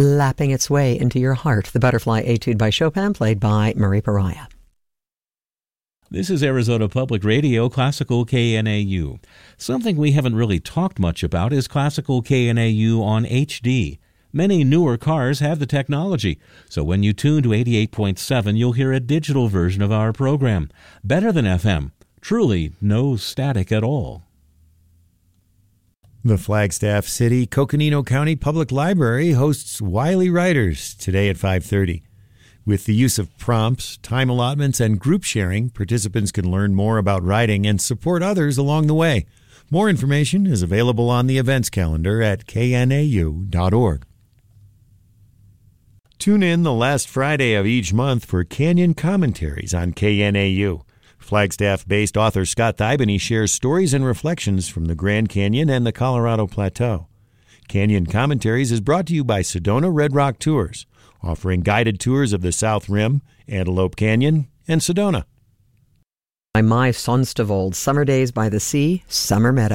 flapping its way into your heart. The Butterfly Etude by Chopin, played by Marie Pariah. This is Arizona Public Radio, Classical KNAU. Something we haven't really talked much about is Classical KNAU on HD. Many newer cars have the technology, so when you tune to 88.7, you'll hear a digital version of our program. Better than FM. Truly no static at all. The Flagstaff City Coconino County Public Library hosts Wiley Writers today at 5:30. With the use of prompts, time allotments, and group sharing, participants can learn more about writing and support others along the way. More information is available on the events calendar at knau.org. Tune in the last Friday of each month for Canyon Commentaries on KNAU. Flagstaff-based author Scott Thibany shares stories and reflections from the Grand Canyon and the Colorado Plateau. Canyon Commentaries is brought to you by Sedona Red Rock Tours, offering guided tours of the South Rim, Antelope Canyon, and Sedona. By My Sonstavold, Summer Days by the Sea, Summer Meadow.